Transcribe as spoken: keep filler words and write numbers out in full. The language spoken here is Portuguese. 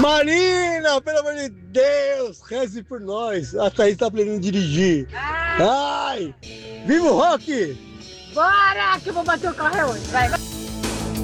Marina, pelo amor de Deus, reze por nós. A Thaís tá aprendendo a dirigir. Ai! Viva o rock! Bora, que eu vou bater o carro hoje. Vai, vai.